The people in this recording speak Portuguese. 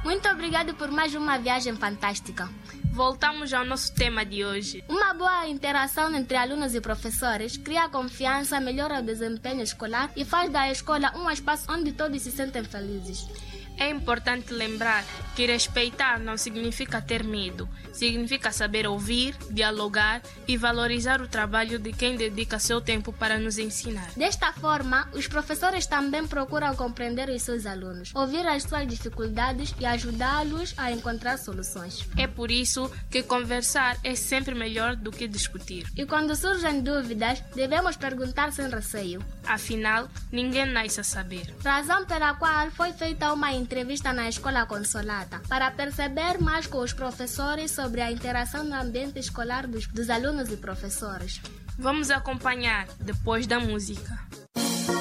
Muito obrigado por mais uma viagem fantástica. Voltamos ao nosso tema de hoje. Uma boa interação entre alunos e professores cria confiança, melhora o desempenho escolar e faz da escola um espaço onde todos se sentem felizes. É importante lembrar que respeitar não significa ter medo, significa saber ouvir, dialogar e valorizar o trabalho de quem dedica seu tempo para nos ensinar. Desta forma, os professores também procuram compreender os seus alunos, ouvir as suas dificuldades e ajudá-los a encontrar soluções. É por isso que conversar é sempre melhor do que discutir. E quando surgem dúvidas, devemos perguntar sem receio. Afinal, ninguém nasce a saber. Razão pela qual foi feita uma entrevista na Escola Consolata, para perceber mais com os professores sobre a interação no ambiente escolar dos alunos e professores. Vamos acompanhar depois da música.